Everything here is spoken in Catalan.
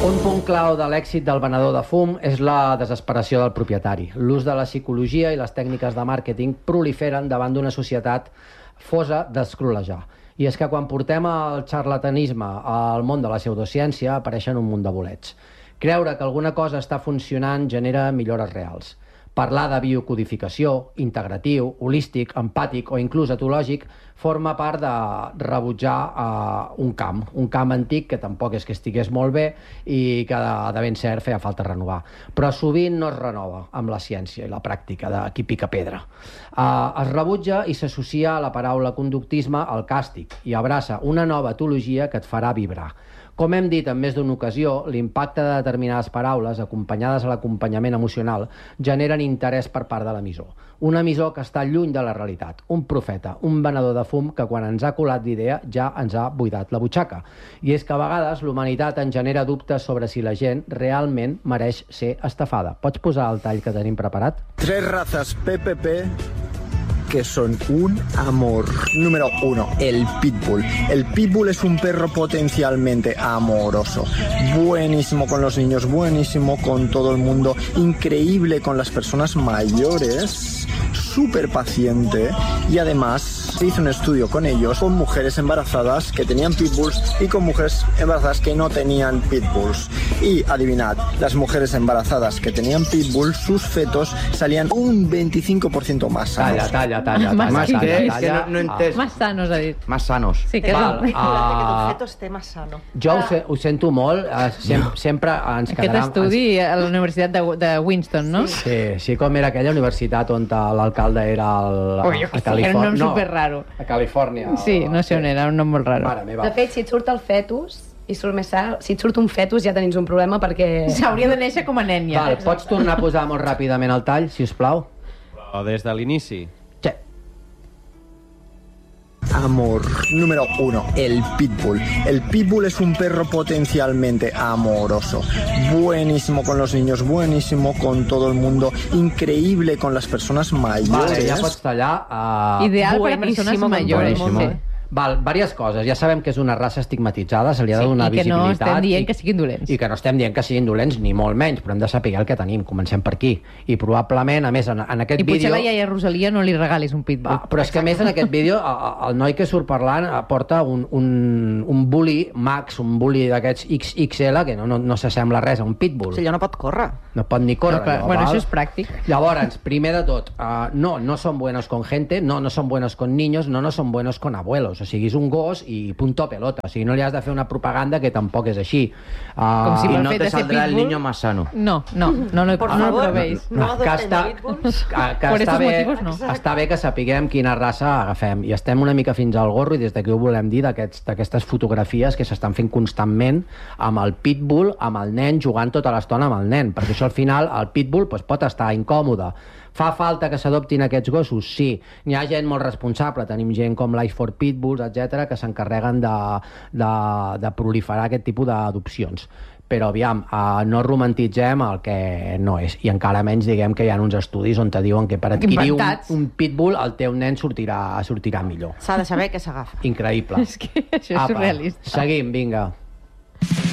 Un punt clau de l'èxit del venedor de fum és la desesperació del propietari. L'ús de la psicologia i les tècniques de màrqueting proliferen davant d'una societat fosa d'escrolejar. I és que quan portem el xarlatanisme al món de la pseudociència apareixen un munt de bolets. Creure que alguna cosa està funcionant genera millores reals. Parlar de biocodificació, integratiu, holístic, empàtic o inclús etològic forma part de rebutjar un camp antic que tampoc és que estigués molt bé i que de ben cert feia falta renovar. Però sovint no es renova amb la ciència i la pràctica de qui pica pedra. Es rebutja i s'associa a la paraula conductisme al càstig i abraça una nova etologia que et farà vibrar. Com hem dit en més d'una ocasió, l'impacte de determinades paraules, acompanyades a l'acompanyament emocional, generen interès per part de l'emissor. Un emissor que està lluny de la realitat, un profeta, un venedor de fum que quan ens ha colat l'idea ja ens ha buidat la butxaca. I és que a vegades l'humanitat en genera dubtes sobre si la gent realment mereix ser estafada. Pots posar el tall que tenim preparat? 3 razas PPP que son un amor. Número 1, el Pitbull. El Pitbull es un perro potencialmente amoroso. Buenísimo con los niños, buenísimo con todo el mundo, increíble con las personas mayores, súper paciente y además se hizo un estudio con ellos, con mujeres embarazadas que tenían Pitbulls y con mujeres embarazadas que no tenían Pitbulls. Y adivinad, las mujeres embarazadas que tenían Pitbulls, sus fetos salían un 25% más sanos. Talla. Más que no he entès. Más sanos, ha dit. Más sanos. Sí, que Val, no. Que tu feto esté más sano. Jo ho sento molt, sempre ens Aquest quedarà... estudi a la Universitat de Winston, no? Sí, com era aquella universitat on l'alcalde era a Califòrnia. Era un nom superraro. A Califòrnia. Sí, no sé on era, un nom molt raro. Mare meva. De fet, si et surt el fetus i surt més sa, si et surt un fetus ja tenim un problema perquè... S'hauria de néixer com a nen, ja. Val, pots tornar a posar molt ràpidament el tall, si us plau? O des de l'inici. Sí. Amor. Número 1, el Pitbull. El Pitbull es un perro potencialmente amoroso. Buenísimo con los niños, buenísimo con todo el mundo, increíble con las personas mayores. Vale, ja pots tallar. Ideal per a persones mayores. Buenísimo. Val, diverses coses. Ja sabem que és una raça estigmatitzada, se li ha de donar visibilitat. I que no estem dient que siguin dolents. I que no estem dient que siguin dolents, ni molt menys, però hem de saber el que tenim. Comencem per aquí. I probablement, a més, en aquest vídeo... I potser a la iaia Rosalia no li regalis un pitbull. Però és que, a més, en aquest vídeo, el noi que surt parlant porta un bully Max, un bully d'aquests XXL, que no s'assembla res a un pitbull. O sigui, allò no pot córrer. No pot ni córrer. No, bueno, això és pràctic. Llavors, primer de tot, no son buenos con gente, no son buenos con niños, no son buenos con abuelos. O sigui, és un gos i punto pelota. O sigui, no li has de fer una propaganda que tampoc és així. Com si Y per no fet te de ser saldrá el pitbull... niño más sano. No lo proveis. No adopten pitbulls. Per estos motivos, no. Està bé que sapiguem quina raça agafem. I estem una mica fins al gorro i des d'aquí ho volem dir d'aquestes fotografies que s'estan fent constantment amb el pitbull, amb el nen, jugant tota l'estona amb el nen. Perquè això al final, el pitbull pot estar incòmode. Fa falta que s'adoptin aquests gossos? Sí. N'hi ha gent molt responsable. Tenim gent com Life for Pitbulls, etc que s'encarreguen de proliferar aquest tipus d'adopcions. Però, aviam, no romantitzem el que no és. I encara menys diguem que hi ha uns estudis on te diuen que per adquirir un pitbull el teu nen sortirà millor. S'ha de saber què s'agafa. Increïble. És que això és surrealista. Seguim, vinga.